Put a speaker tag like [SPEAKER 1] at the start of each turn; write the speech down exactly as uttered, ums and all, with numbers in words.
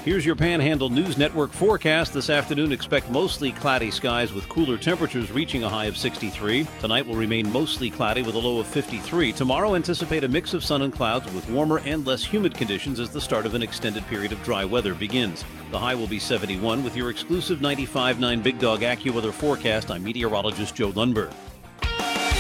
[SPEAKER 1] Here's your Panhandle News Network forecast. This afternoon, expect mostly cloudy skies with cooler temperatures reaching a high of sixty-three. Tonight will remain mostly cloudy with a low of fifty-three. Tomorrow, anticipate a mix of sun and clouds with warmer and less humid conditions as the start of an extended period of dry weather begins. The high will be seventy-one with your exclusive ninety-five point nine Big Dog AccuWeather forecast. I'm meteorologist Joe Lundberg.